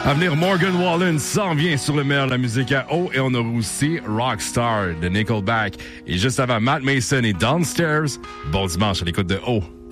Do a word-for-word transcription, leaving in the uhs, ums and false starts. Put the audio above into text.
À venir, Morgan Wallen s'en vient sur le meilleur de la musique à O et on a aussi Rockstar de Nickelback. Et juste avant, Matt Mason et Downstairs. Bon dimanche à l'écoute de O.